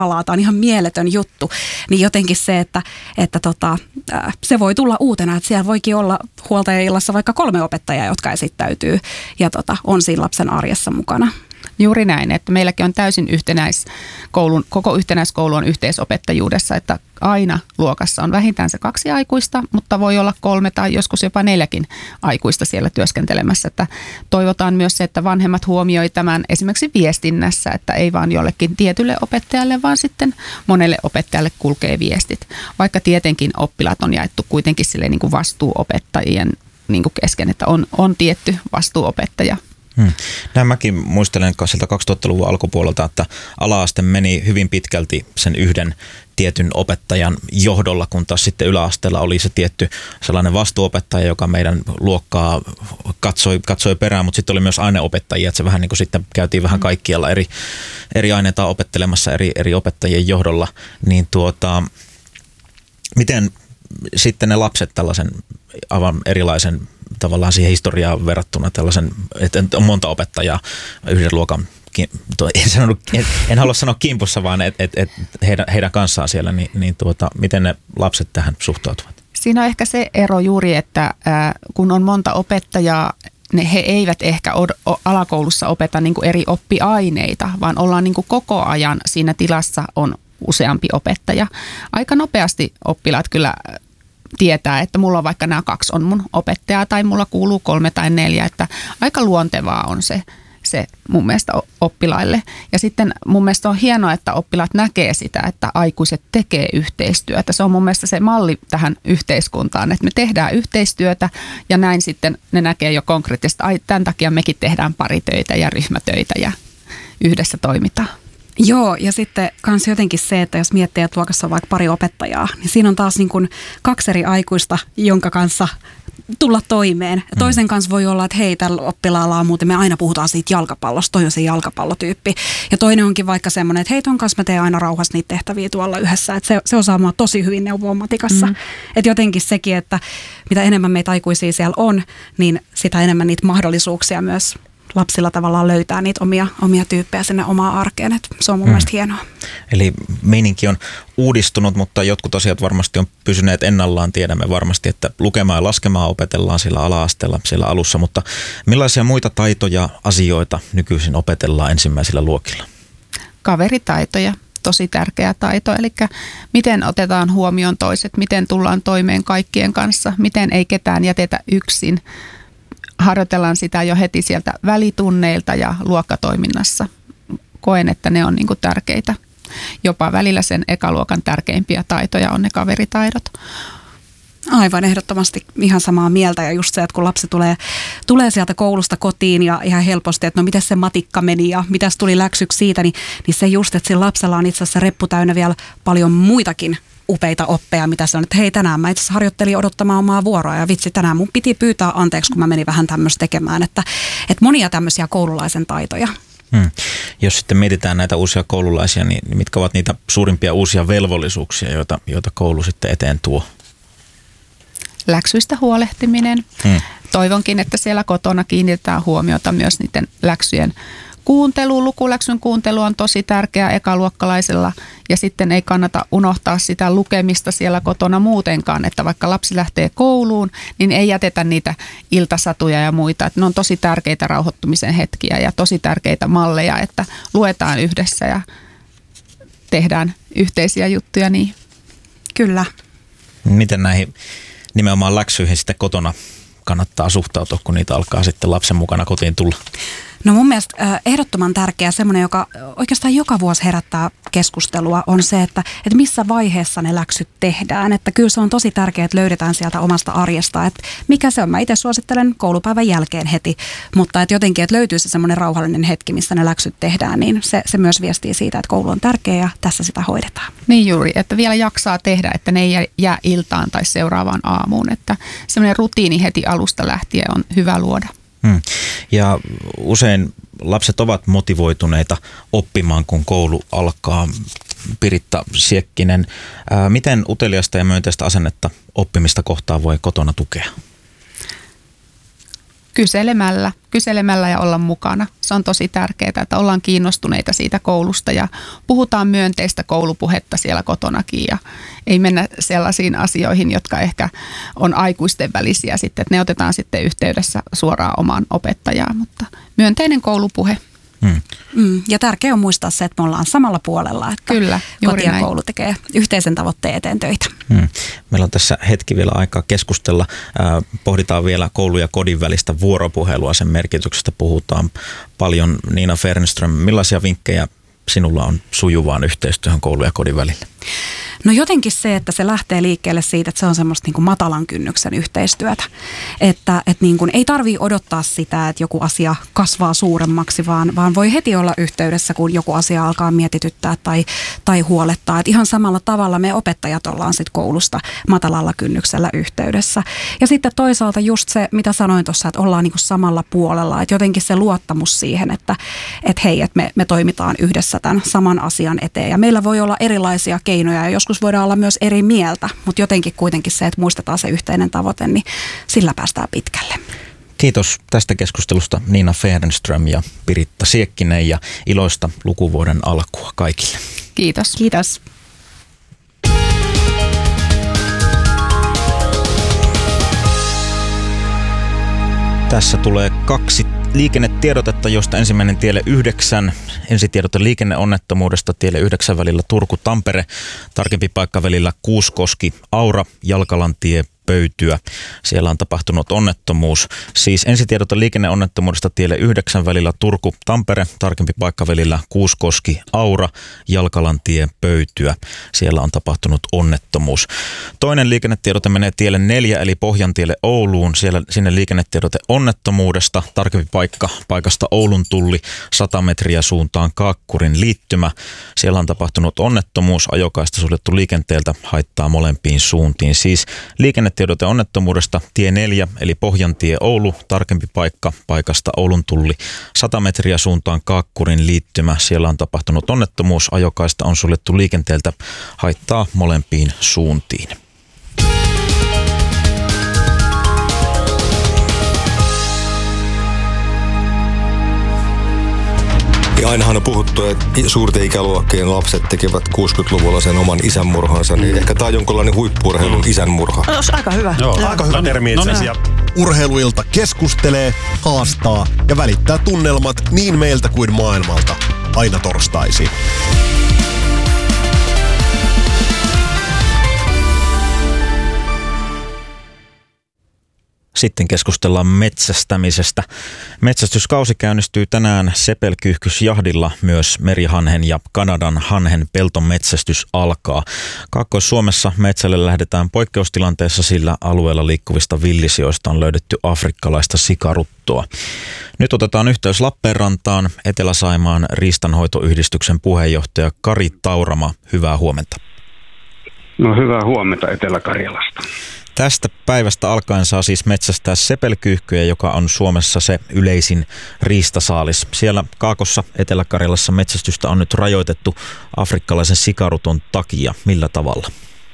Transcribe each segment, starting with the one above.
Tämä on ihan mieletön juttu, niin jotenkin se, että se voi tulla uutena, että siellä voikin olla huoltajaillassa vaikka 3 opettajaa, jotka esittäytyy ja on siinä lapsen arjessa mukana. Juuri näin, että meilläkin on täysin koko yhtenäiskoulu on yhteisopettajuudessa, että aina luokassa on vähintään se 2 aikuista, mutta voi olla 3 tai joskus jopa 4 aikuista siellä työskentelemässä. Että toivotaan myös se, että vanhemmat huomioi tämän esimerkiksi viestinnässä, että ei vaan jollekin tietylle opettajalle, vaan sitten monelle opettajalle kulkee viestit. Vaikka tietenkin oppilaat on jaettu kuitenkin sille niin kuin vastuuopettajien niin kuin kesken, että on tietty vastuuopettaja. Näin mäkin muistelen sieltä 2000-luvun alkupuolelta, että ala-aste meni hyvin pitkälti sen yhden tietyn opettajan johdolla, kun taas sitten yläasteella oli se tietty sellainen vastuuopettaja, joka meidän luokkaa katsoi perään, mutta sitten oli myös aineopettajia, että se vähän niin kuin sitten käytiin vähän kaikkialla eri aineita opettelemassa eri opettajien johdolla, niin miten sitten ne lapset tällaisen aivan erilaisen tavallaan siihen historiaan verrattuna tällaisen, että on monta opettajaa yhden luokan, en halua sanoa kimpussa, vaan heidän kanssaan siellä, niin miten ne lapset tähän suhtautuvat? Siinä on ehkä se ero juuri, että kun on monta opettajaa, he eivät ehkä alakoulussa opeta niin kuin eri oppiaineita, vaan ollaan niin kuin koko ajan siinä tilassa on useampi opettaja. Aika nopeasti oppilaat kyllä tietää, että mulla on vaikka nämä 2 on mun opettajaa tai mulla kuuluu 3 tai 4, että aika luontevaa on se mun mielestä oppilaille. Ja sitten mun mielestä on hienoa, että oppilaat näkee sitä, että aikuiset tekee yhteistyötä. Se on mun mielestä se malli tähän yhteiskuntaan, että me tehdään yhteistyötä ja näin sitten ne näkee jo konkreettisesti, tämän takia mekin tehdään paritöitä ja ryhmätöitä ja yhdessä toimitaan. Joo, ja sitten kans jotenkin se, että jos miettii, että luokassa on vaikka 2 opettajaa, niin siinä on taas niin kuin 2 eri aikuista, jonka kanssa tulla toimeen. Toisen kanssa voi olla, että hei, tällä oppilaalla on muuten, me aina puhutaan siitä jalkapallosta, toi on se jalkapallotyyppi. Ja toinen onkin vaikka semmoinen, että hei, ton kanssa mä teen aina rauhassa niitä tehtäviä tuolla yhdessä. Että se osaa mua tosi hyvin neuvoa matikassa. Että jotenkin sekin, että mitä enemmän meitä aikuisia siellä on, niin sitä enemmän niitä mahdollisuuksia myös lapsilla tavallaan löytää niitä omia tyyppejä sinne omaan arkeen. Et se on mun mielestä hienoa. Eli meininki on uudistunut, mutta jotkut asiat varmasti on pysyneet ennallaan. Tiedämme varmasti, että lukemaan ja laskemaan opetellaan sillä ala-asteella, siellä alussa. Mutta millaisia muita taitoja, asioita nykyisin opetellaan ensimmäisillä luokilla? Kaveritaitoja. Tosi tärkeä taito, eli miten otetaan huomioon toiset, miten tullaan toimeen kaikkien kanssa, miten ei ketään jätetä yksin. Harjoitellaan sitä jo heti sieltä välitunneilta ja luokkatoiminnassa. Koen, että ne on niin kuin tärkeitä. Jopa välillä sen ekaluokan tärkeimpiä taitoja on ne kaveritaidot. Aivan ehdottomasti ihan samaa mieltä ja just se, että kun lapsi tulee sieltä koulusta kotiin ja ihan helposti, että no miten se matikka meni ja mitäs tuli läksyksi siitä, niin se just, että sillä lapsella on itse asiassa reppu täynnä vielä paljon muitakin upeita oppeja, mitä se on, että hei, tänään mä itse asiassa harjoittelin odottamaan omaa vuoroa ja vitsi, tänään mun piti pyytää anteeksi, kun mä menin vähän tämmöistä tekemään, että monia tämmöisiä koululaisen taitoja. Jos sitten mietitään näitä uusia koululaisia, niin mitkä ovat niitä suurimpia uusia velvollisuuksia, joita koulu sitten eteen tuo? Läksyistä huolehtiminen. Toivonkin, että siellä kotona kiinnitetään huomiota myös niiden läksyjen kuuntelu. Lukuläksyn kuuntelu on tosi tärkeää ekaluokkalaisella ja sitten ei kannata unohtaa sitä lukemista siellä kotona muutenkaan, että vaikka lapsi lähtee kouluun, niin ei jätetä niitä iltasatuja ja muita. Että ne on tosi tärkeitä rauhoittumisen hetkiä ja tosi tärkeitä malleja, että luetaan yhdessä ja tehdään yhteisiä juttuja niin. Kyllä. Miten näihin nimenomaan läksyihin sitten kotona kannattaa suhtautua, kun niitä alkaa sitten lapsen mukana kotiin tulla? No mun mielestä ehdottoman tärkeä semmoinen, joka oikeastaan joka vuosi herättää keskustelua, on se, että missä vaiheessa ne läksyt tehdään. Että kyllä se on tosi tärkeää, että löydetään sieltä omasta arjesta, että mikä se on. Mä itse suosittelen koulupäivän jälkeen heti, mutta että jotenkin, että löytyy se semmoinen rauhallinen hetki, missä ne läksyt tehdään, niin se myös viestii siitä, että koulu on tärkeä ja tässä sitä hoidetaan. Niin juuri, että vielä jaksaa tehdä, että ne ei jää iltaan tai seuraavaan aamuun, että semmoinen rutiini heti alusta lähtien on hyvä luoda. Ja usein lapset ovat motivoituneita oppimaan, kun koulu alkaa. Piritta Siekkinen, miten uteliasta ja myönteistä asennetta oppimista kohtaan voi kotona tukea? Kyselemällä ja olla mukana. Se on tosi tärkeää, että ollaan kiinnostuneita siitä koulusta ja puhutaan myönteistä koulupuhetta siellä kotonakin ja ei mennä sellaisiin asioihin, jotka ehkä on aikuisten välisiä sitten, että ne otetaan sitten yhteydessä suoraan omaan opettajaan, mutta myönteinen koulupuhe. Ja tärkeää on muistaa se, että me ollaan samalla puolella, että kyllä, koti ja näin. koulu tekee yhteisen tavoitteen eteen töitä. Meillä on tässä hetki vielä aikaa keskustella. Pohditaan vielä koulu ja kodin välistä vuoropuhelua, sen merkityksestä puhutaan paljon. Niina Fernström, millaisia vinkkejä sinulla on sujuvaan yhteistyöhön koulu ja kodin välillä? No jotenkin se, että se lähtee liikkeelle siitä, että se on semmoista niin kuin matalan kynnyksen yhteistyötä. Että niin kuin ei tarvitse odottaa sitä, että joku asia kasvaa suuremmaksi, vaan voi heti olla yhteydessä, kun joku asia alkaa mietityttää tai huolettaa. Että ihan samalla tavalla me opettajat ollaan sitten koulusta matalalla kynnyksellä yhteydessä. Ja sitten toisaalta just se, mitä sanoin tuossa, että ollaan niin kuin samalla puolella. Että jotenkin se luottamus siihen, että hei, että me toimitaan yhdessä tämän saman asian eteen. Ja meillä voi olla erilaisia keinoja ja joskus voidaan olla myös eri mieltä, mutta jotenkin kuitenkin se, että muistetaan se yhteinen tavoite, niin sillä päästään pitkälle. Kiitos tästä keskustelusta Niina Fernström ja Piritta Siekkinen ja iloista lukuvuoden alkua kaikille. Kiitos. Kiitos. Tässä tulee 2 liikennetiedotetta, josta ensimmäinen tielle 9. Ensitiedote liikenneonnettomuudesta tielle 9 välillä Turku-Tampere, tarkempi paikka välillä Kuuskoski-Aura, Jalkalantie Pöytyä. Siellä on tapahtunut onnettomuus. Siis ensitiedote liikenneonnettomuudesta tielle 9 välillä Turku-Tampere, tarkempi paikka välillä Kuuskoski-Aura, Jalkalantie Pöytyä. Siellä on tapahtunut onnettomuus. Toinen liikennetiedote menee tielle 4 eli Pohjantielle Ouluun. Sinne liikennetiedote onnettomuudesta, tarkempi paikasta Oulun tulli 100 metriä suuntaan Kaakkurin liittymä. Siellä on tapahtunut onnettomuus, ajokaista suljettu liikenteeltä, haittaa molempiin suuntiin. Siis liikennetiedote onnettomuudesta tie 4 eli Pohjantie Oulu, tarkempi paikasta Oulun tulli 100 metriä suuntaan Kaakkurin liittymä. Siellä on tapahtunut onnettomuus, ajokaista on suljettu liikenteeltä, haittaa molempiin suuntiin. Ja ainahan on puhuttu, että suurten ikäluokkien lapset tekevät 60-luvulla sen oman isänmurhansa, niin ehkä tämä on jonkinlainen huippu-urheilun isänmurha. No, aika hyvä. Joo, aika hyvä termi itse asiassa. Urheiluilta keskustelee, haastaa ja välittää tunnelmat niin meiltä kuin maailmalta. Aina torstaisin. Sitten keskustellaan metsästämisestä. Metsästyskausi käynnistyy tänään Sepelkyyhkysjahdilla. Myös merihanhen ja Kanadan hanhen peltometsästys alkaa. Kaakkois-Suomessa metsälle lähdetään poikkeustilanteessa, sillä alueella liikkuvista villisioista on löydetty afrikkalaista sikaruttoa. Nyt otetaan yhteys Lappeenrantaan. Etelä-Saimaan riistanhoitoyhdistyksen puheenjohtaja Kari Taurama. Hyvää huomenta. No hyvää huomenta Etelä-Karjalasta. Tästä päivästä alkaen saa siis metsästää sepelkyyhkyjä, joka on Suomessa se yleisin riistasaalis. Siellä Kaakossa Etelä-Karjalassa metsästystä on nyt rajoitettu afrikkalaisen sikaruton takia. Millä tavalla?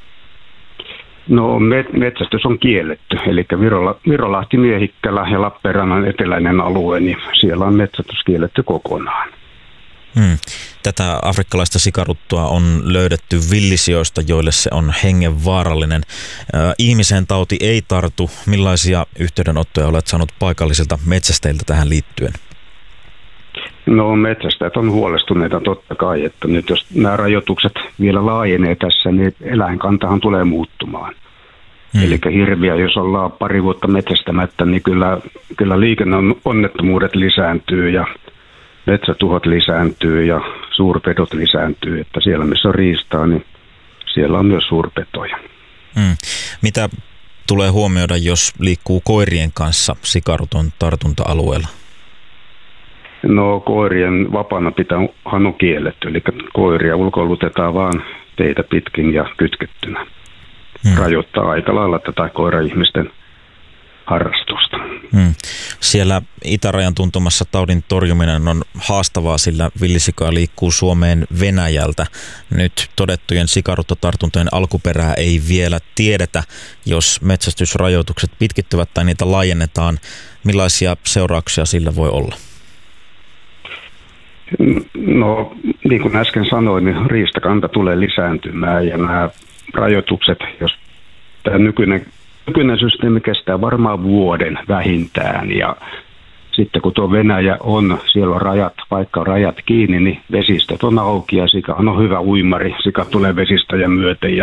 No metsästys on kielletty, eli Virolahti, Miehikkälä ja Lappeenrannan eteläinen alue, niin siellä on metsästys kielletty kokonaan. Tätä afrikkalaista sikaruttoa on löydetty villisioista, joille se on hengenvaarallinen. Ihmiseen tauti ei tartu. Millaisia yhteydenottoja olet saanut paikallisilta metsästäjiltä tähän liittyen? No metsästäjät on huolestuneita totta kai, että nyt jos nämä rajoitukset vielä laajenee tässä, niin eläinkantahan tulee muuttumaan. Eli hirviä, jos ollaan pari vuotta metsästämättä, niin kyllä liikenneonnettomuudet lisääntyy ja metsätuhot lisääntyy ja suurpedot lisääntyy, että siellä missä on riistaa, niin siellä on myös suurpetoja. Mitä tulee huomioida, jos liikkuu koirien kanssa sikaruton tartunta-alueella? No koirien vapaana pitähän on kielletty, eli koiria ulkoilutetaan vaan teitä pitkin ja kytkettynä. Rajoittaa aika lailla tätä koira-ihmisten harrastusta. Siellä itärajan tuntumassa taudin torjuminen on haastavaa, sillä villisika liikkuu Suomeen Venäjältä. Nyt todettujen sikaruttotartuntojen alkuperää ei vielä tiedetä. Jos metsästysrajoitukset pitkittyvät tai niitä laajennetaan, millaisia seurauksia sillä voi olla? No, niin kuin äsken sanoin, niin riistakanta tulee lisääntymään ja nämä rajoitukset, jos tämä nykyinen systeemi kestää varmaan vuoden vähintään ja sitten kun tuo Venäjä on, siellä on rajat, vaikka on rajat kiinni, niin vesistöt on auki ja sika on hyvä uimari, sika tulee vesistöjä myöten ja